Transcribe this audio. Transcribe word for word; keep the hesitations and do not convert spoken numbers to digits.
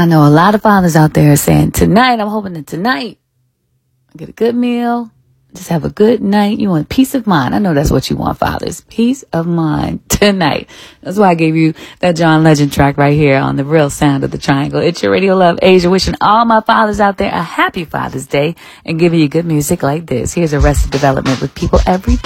I know a lot of fathers out there are saying, tonight, I'm hoping that tonight I get a good meal. Just have a good night. You want peace of mind. I know that's what you want, fathers. Peace of mind tonight. That's why I gave you that John Legend track right here on the real sound of the triangle. It's your Radio Love Asia, wishing all my fathers out there a happy Father's Day and giving you good music like this. Here's Arrested Development with People Every Day.